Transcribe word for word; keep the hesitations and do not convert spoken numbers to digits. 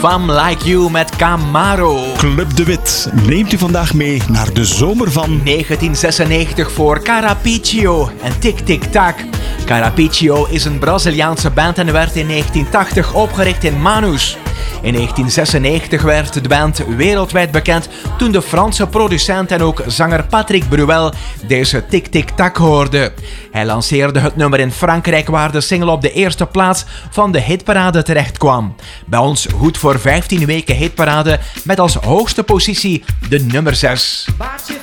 Femme Like You met Camaro. Club de Wit neemt u vandaag mee naar de zomer van negentien zesennegentig voor Carapiccio en Tic Tic Tac. Carapiccio is een Braziliaanse band en werd in negentien tachtig opgericht in Manus. In negentien zesennegentig werd de band wereldwijd bekend toen de Franse producent en ook zanger Patrick Bruel deze Tic Tic Tac hoorde. Hij lanceerde het nummer in Frankrijk waar de single op de eerste plaats van de hitparade terecht kwam. Bij ons goed voor vijftien weken hitparade met als hoogste positie de nummer zes.